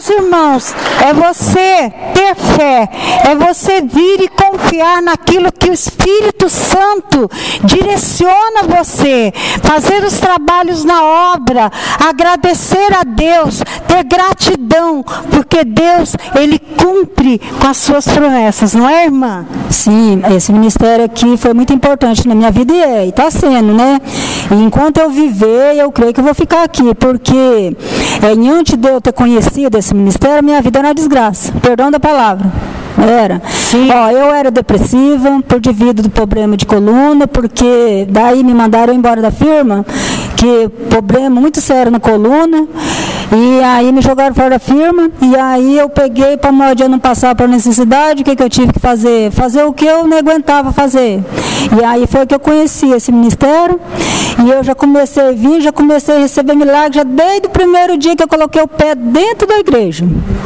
Isso, irmãos, é você ter fé, é você vir e confiar naquilo que o Espírito Santo direciona você, fazer os trabalhos na obra, agradecer a Deus, ter gratidão, porque Deus, Ele cumpre com as suas promessas, não é, irmã? Sim, esse ministério aqui foi muito importante na minha vida e está sendo, né? E enquanto eu viver, eu creio que eu vou ficar aqui, porque antes de eu ter conhecido esse ministério, minha vida era uma desgraça, perdão da palavra. Era. Ó, eu era depressiva devido do problema de coluna, porque daí me mandaram embora da firma, que problema muito sério na coluna, e aí me jogaram fora da firma, e aí eu peguei para modo de eu não passar por necessidade. O que eu tive que fazer? Fazer o que eu não aguentava fazer. E aí foi que eu conheci esse ministério, e eu já comecei a vir, já comecei a receber milagres, já desde o primeiro dia que eu coloquei o pé dentro da igreja.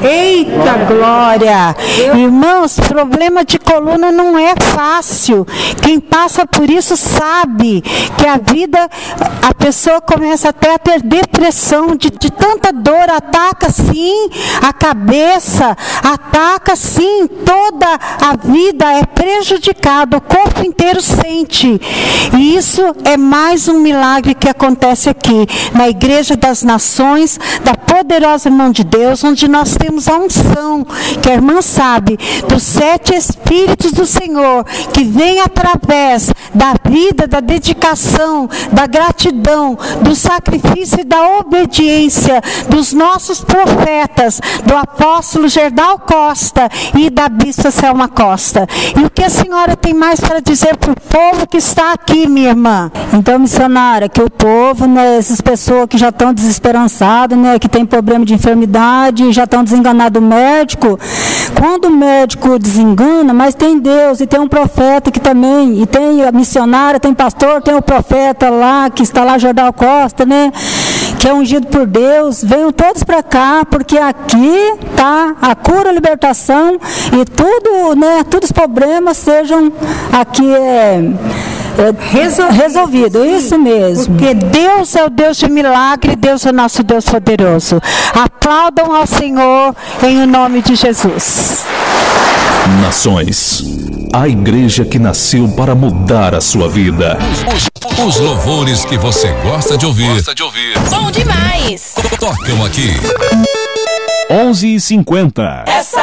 Eita glória! Irmãos, problema de coluna não é fácil. Quem passa por isso sabe que a vida, a pessoa começa até a ter depressão, de tanta dor, ataca sim a cabeça, ataca sim toda a vida, é prejudicada, o corpo inteiro sente. E isso é mais um milagre que acontece aqui, na Igreja das Nações, da poderosa mão de Deus, onde nós temos a unção, que a irmã sabe, dos 7 Espíritos do Senhor, que vem através da vida, da dedicação, da gratidão, do sacrifício e da obediência dos nossos profetas, do apóstolo Gerdau Costa e da bispa Selma Costa. E o que a senhora tem mais para dizer para o povo que está aqui, minha irmã? Então, missionária, que o povo, né, essas pessoas que já estão desesperançadas, né, que tem problema de enfermidade, já estão desenganados do médico, quando o médico desengana, mas tem Deus e tem um profeta que também, e tem a missionária, tem pastor, tem o profeta lá, que está lá, Gerdau Costa, né, que é ungido por Deus. Venham todos para cá, porque aqui está a cura, a libertação, e tudo, né, todos os problemas sejam aqui resolvido, isso mesmo. Porque Deus é o Deus de milagre, Deus é o nosso Deus poderoso. Aplaudam ao Senhor em o nome de Jesus. Nações, a igreja que nasceu para mudar a sua vida. Os louvores que você gosta de ouvir. Bom demais! Tocam aqui. 11h50. Essa